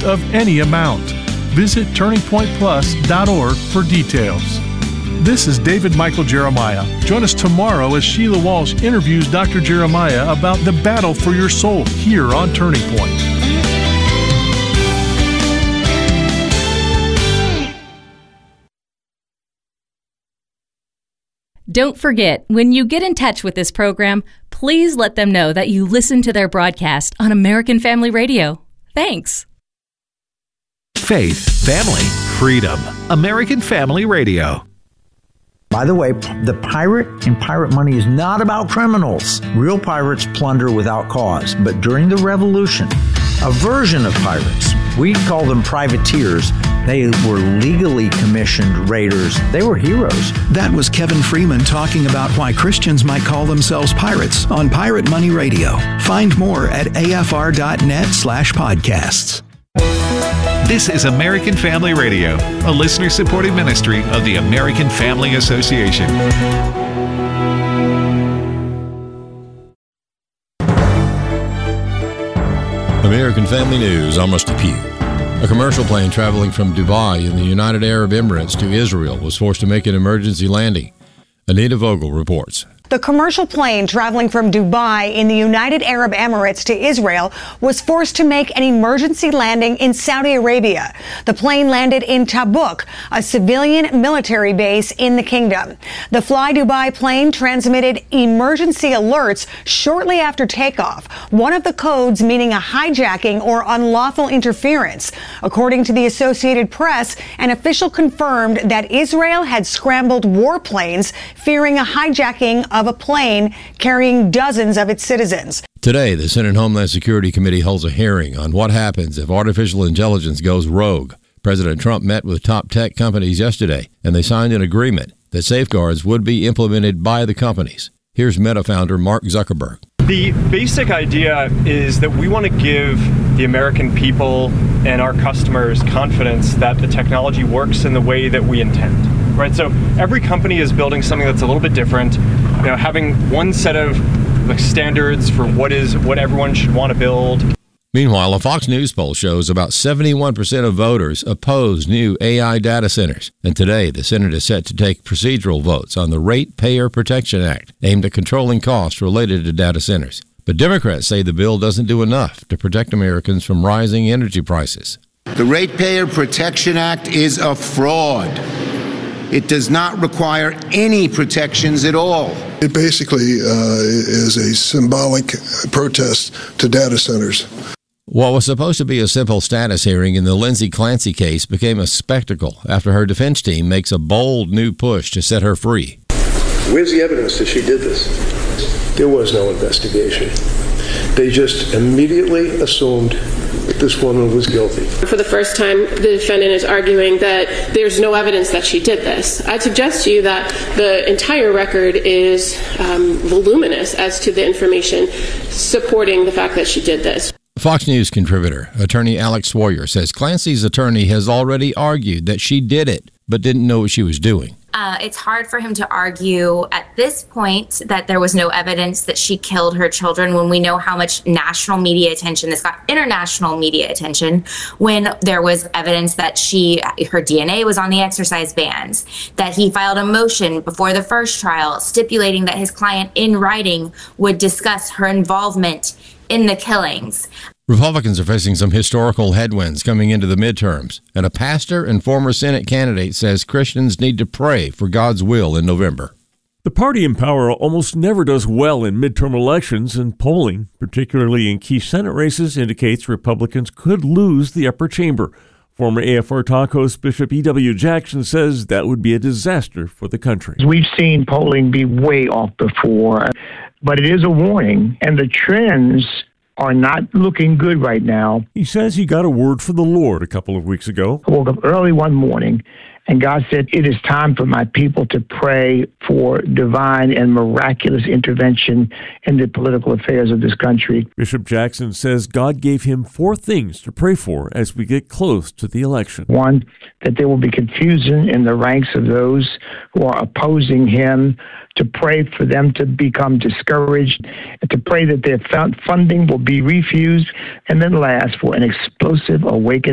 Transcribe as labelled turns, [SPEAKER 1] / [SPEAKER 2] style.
[SPEAKER 1] of any amount. Visit turningpointplus.org for details. This is David Michael Jeremiah. Join us tomorrow as Sheila Walsh interviews Dr. Jeremiah about the battle for your soul here on Turning Point.
[SPEAKER 2] Don't forget, when you get in touch with this program, please let them know that you listen to their broadcast on American Family Radio. Thanks.
[SPEAKER 3] Faith, family, freedom. American Family Radio.
[SPEAKER 4] By the way, the pirate in Pirate Money is not about criminals. Real pirates plunder without cause. But during the Revolution, a version of pirates, we call them privateers, they were legally commissioned raiders. They were heroes.
[SPEAKER 3] That was Kevin Freeman talking about why Christians might call themselves pirates on Pirate Money Radio. Find more at afr.net/podcasts. This is American Family Radio, a listener-supported ministry of the American Family Association.
[SPEAKER 5] American Family News, Amos Depew. A commercial plane traveling from Dubai in the United Arab Emirates to Israel was forced to make an emergency landing. Anita Vogel reports.
[SPEAKER 6] The commercial plane traveling from Dubai in the United Arab Emirates to Israel was forced to make an emergency landing in Saudi Arabia. The plane landed in Tabuk, a civilian military base in the kingdom. The Fly Dubai plane transmitted emergency alerts shortly after takeoff, one of the codes meaning a hijacking or unlawful interference. According to the Associated Press, an official confirmed that Israel had scrambled warplanes, fearing a hijacking of a plane carrying dozens of its citizens.
[SPEAKER 5] Today, the Senate Homeland Security Committee holds a hearing on what happens if artificial intelligence goes rogue. President Trump met with top tech companies yesterday, and they signed an agreement that safeguards would be implemented by the companies. Here's Meta founder Mark Zuckerberg.
[SPEAKER 7] The basic idea is that we want to give the American people and our customers confidence that the technology works in the way that we intend. Right, so every company is building something that's a little bit different. You know, having one set of standards for what everyone should want to build.
[SPEAKER 5] Meanwhile, a Fox News poll shows about 71% of voters oppose new AI data centers. And today, the Senate is set to take procedural votes on the Ratepayer Protection Act, aimed at controlling costs related to data centers. But Democrats say the bill doesn't do enough to protect Americans from rising energy prices.
[SPEAKER 8] The Ratepayer Protection Act is a fraud. It does not require any protections at all.
[SPEAKER 9] It basically is a symbolic protest to data centers.
[SPEAKER 5] What was supposed to be a simple status hearing in the Lindsay Clancy case became a spectacle after her defense team makes a bold new push to set her free.
[SPEAKER 10] Where's the evidence that she did this? There was no investigation. They just immediately assumed that this woman was guilty.
[SPEAKER 11] For the first time, the defendant is arguing that there's no evidence that she did this. I'd suggest to you that the entire record is voluminous as to the information supporting the fact that she did this.
[SPEAKER 5] Fox News contributor, attorney Alex Sawyer, says Clancy's attorney has already argued that she did it, but didn't know what she was doing.
[SPEAKER 12] It's hard for him to argue at this point that there was no evidence that she killed her children when we know how much national media attention this got, international media attention, when there was evidence that her DNA was on the exercise bans, that he filed a motion before the first trial stipulating that his client in writing would discuss her involvement in the killings.
[SPEAKER 5] Republicans are facing some historical headwinds coming into the midterms, and a pastor and former Senate candidate says Christians need to pray for God's will in November.
[SPEAKER 13] The party in power almost never does well in midterm elections, and polling, particularly in key Senate races, indicates Republicans could lose the upper chamber. Former AFR Talk host Bishop E.W. Jackson says that would be a disaster for the country.
[SPEAKER 14] We've seen polling be way off before, but it is a warning, and the trends are not looking good right now.
[SPEAKER 13] He says he got a word from the Lord a couple of weeks ago.
[SPEAKER 14] I woke up early one morning, and God said, it is time for my people to pray for divine and miraculous intervention in the political affairs of this country.
[SPEAKER 13] Bishop Jackson says God gave him 4 things to pray for as we get close to the election. 1, that there will be confusion in the ranks of those who are opposing him, to pray for them to become discouraged, and to pray that their funding will be refused, and then last, for an explosive awakening